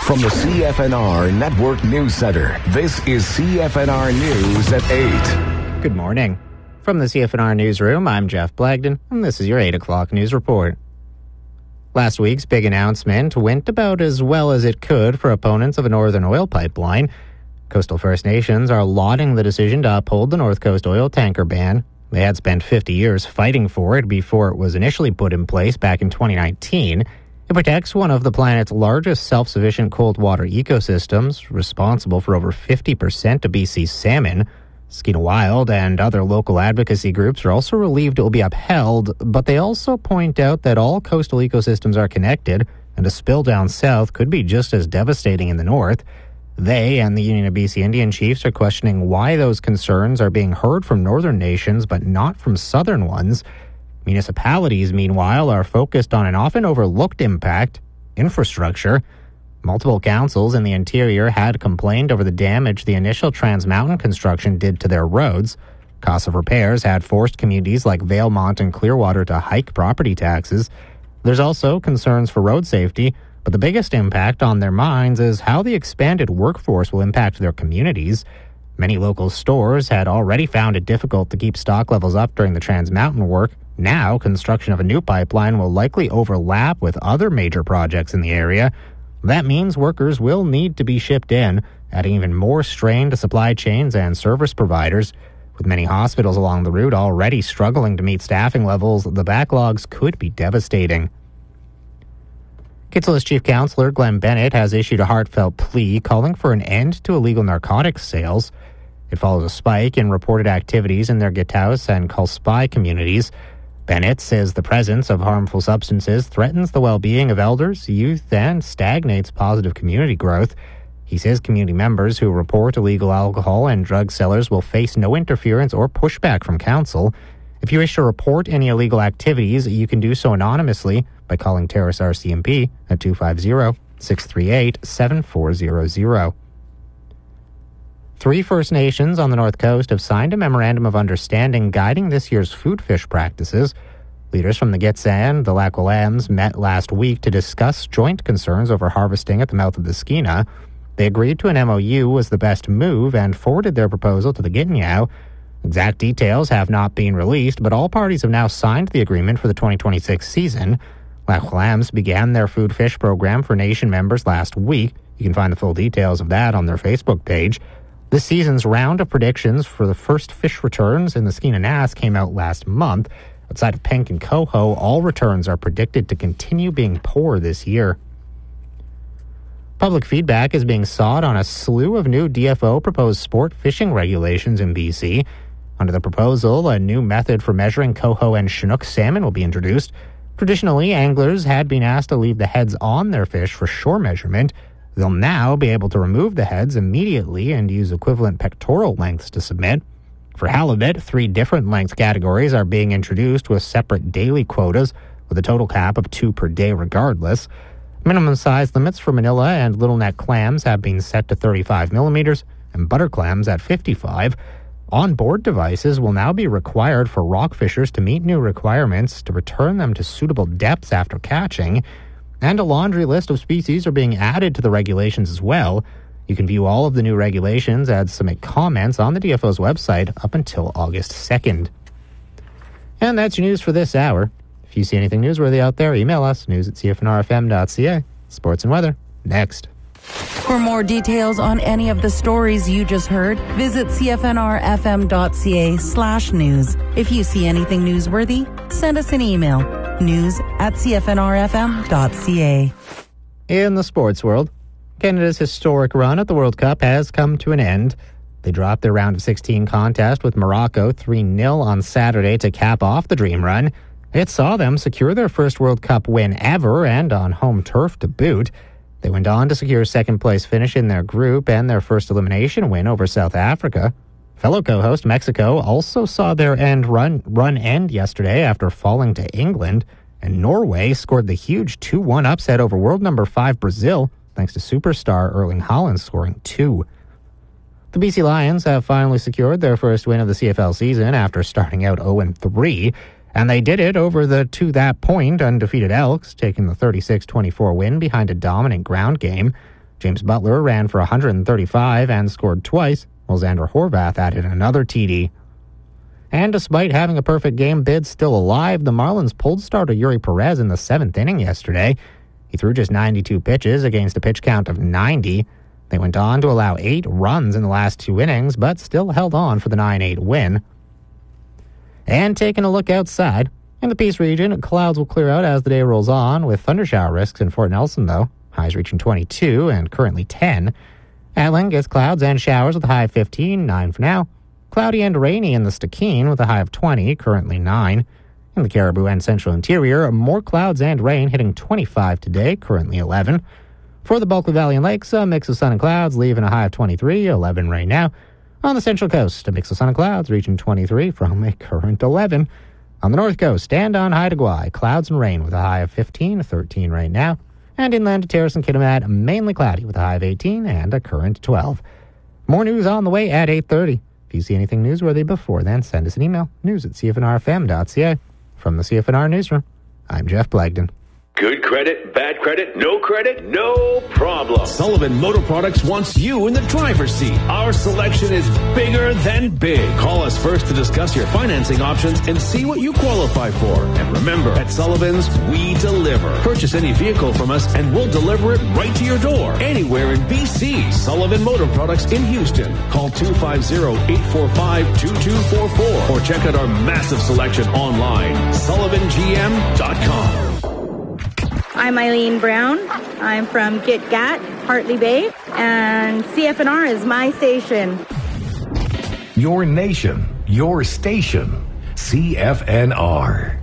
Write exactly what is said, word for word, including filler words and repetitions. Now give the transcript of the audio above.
From the C F N R Network News Center, this is C F N R News at eight. Good morning. From the C F N R Newsroom, I'm Jeff Blagden, and this is your eight o'clock news report. Last week's big announcement went about as well as it could for opponents of a northern oil pipeline. Coastal First Nations are lauding the decision to uphold the North Coast oil tanker ban. They had spent fifty years fighting for it before it was initially put in place back in twenty nineteen. It protects one of the planet's largest self-sufficient cold water ecosystems, responsible for over fifty percent of B C's salmon. Skeena Wild and other local advocacy groups are also relieved it will be upheld, but they also point out that all coastal ecosystems are connected, and a spill down south could be just as devastating in the north. They and the Union of B C Indian Chiefs are questioning why those concerns are being heard from northern nations but not from southern ones. Municipalities, meanwhile, are focused on an often overlooked impact: infrastructure. Multiple councils in the interior had complained over the damage the initial Trans Mountain construction did to their roads. Costs of repairs had forced communities like Valemont and Clearwater to hike property taxes. There's also concerns for road safety, but the biggest impact on their minds is how the expanded workforce will impact their communities. Many local stores had already found it difficult to keep stock levels up during the Trans Mountain work. Now, construction of a new pipeline will likely overlap with other major projects in the area. That means workers will need to be shipped in, adding even more strain to supply chains and service providers. With many hospitals along the route already struggling to meet staffing levels, the backlogs could be devastating. Kitsil's Chief Counselor Glenn Bennett has issued a heartfelt plea calling for an end to illegal narcotics sales. It follows a spike in reported activities in their Gitaus and Culspy communities. Bennett says the presence of harmful substances threatens the well-being of elders, youth, and stagnates positive community growth. He says community members who report illegal alcohol and drug sellers will face no interference or pushback from council. If you wish to report any illegal activities, you can do so anonymously by calling Terrace R C M P at two five zero, six three eight, seven four zero zero. Three First Nations on the North Coast have signed a memorandum of understanding guiding this year's food fish practices. Leaders from the Gitxsan, the Lakwalams, met last week to discuss joint concerns over harvesting at the mouth of the Skeena. They agreed to an M O U as the best move and forwarded their proposal to the Gitnyaw. Exact details have not been released, but all parties have now signed the agreement for the twenty twenty-six season. Lakwalams began their food fish program for nation members last week. You can find the full details of that on their Facebook page. This season's round of predictions for the first fish returns in the Skeena Nass came out last month. Outside of Penk and Coho, all returns are predicted to continue being poor this year. Public feedback is being sought on a slew of new D F O proposed sport fishing regulations in B C. Under the proposal, a new method for measuring coho and Chinook salmon will be introduced. Traditionally, anglers had been asked to leave the heads on their fish for shore measurement. They'll now be able to remove the heads immediately and use equivalent pectoral lengths to submit. For halibut, three different length categories are being introduced with separate daily quotas, with a total cap of two per day regardless. Minimum size limits for Manila and little neck clams have been set to thirty-five millimeters and butter clams at fifty-five. On-board devices will now be required for rock fishers to meet new requirements to return them to suitable depths after catching, and a laundry list of species are being added to the regulations as well. You can view all of the new regulations and submit comments on the D F O's website up until August second. And that's your news for this hour. If you see anything newsworthy out there, email us, news at c f n r f m dot c a. Sports and weather, next. For more details on any of the stories you just heard, visit c f n r f m dot c a slash news. If you see anything newsworthy, send us an email, news at c f n r f m dot c a. In the sports world, Canada's historic run at the World Cup has come to an end. They dropped their round of sixteen contest with Morocco three nil on Saturday to cap off the dream run. It saw them secure their first World Cup win ever, and on home turf to boot. They went on to secure a second-place finish in their group and their first elimination win over South Africa. Fellow co-host Mexico also saw their end run, run end yesterday after falling to England, and Norway scored the huge two one upset over world number five Brazil, thanks to superstar Erling Haaland scoring two. The B C Lions have finally secured their first win of the C F L season after starting out oh and three, and they did it over the to that point undefeated Elks, taking the thirty-six twenty-four win behind a dominant ground game. James Butler ran for one hundred thirty-five and scored twice, while Xander Horvath added another T D. And despite having a perfect game bid still alive, the Marlins pulled starter Yuri Perez in the seventh inning yesterday. He threw just ninety-two pitches against a pitch count of ninety. They went on to allow eight runs in the last two innings, but still held on for the nine eight win. And taking a look outside, in the Peace region, clouds will clear out as the day rolls on, with thundershower risks in Fort Nelson, though. Highs reaching twenty-two and currently ten. At Lingus, clouds and showers with a high of fifteen, nine for now. Cloudy and rainy in the Stikine with a high of twenty, currently nine. In the Caribou and Central Interior, more clouds and rain hitting twenty-five today, currently eleven. For the Bulkley Valley and Lakes, a mix of sun and clouds, leaving a high of twenty-three, eleven right now. On the Central Coast, a mix of sun and clouds, reaching twenty-three from a current eleven. On the North Coast, and on Haida Gwaii, clouds and rain with a high of fifteen, thirteen right now. And inland to Terrace and Kitimat, mainly cloudy with a high of eighteen and a current twelve. More news on the way at eight thirty. If you see anything newsworthy before then, send us an email, news at c f n r f m dot c a. From the C F N R Newsroom, I'm Jeff Blagden. Good credit, bad credit, no credit, no problem. Sullivan Motor Products wants you in the driver's seat. Our selection is bigger than big. Call us first to discuss your financing options and see what you qualify for. And remember, at Sullivan's, we deliver. Purchase any vehicle from us and we'll deliver it right to your door. Anywhere in B C. Sullivan Motor Products in Houston. Call two five zero, eight four five, two two four four or check out our massive selection online, sullivan g m dot com. I'm Eileen Brown. I'm from Gitgat, Hartley Bay, and C F N R is my station. Your nation, your station, C F N R.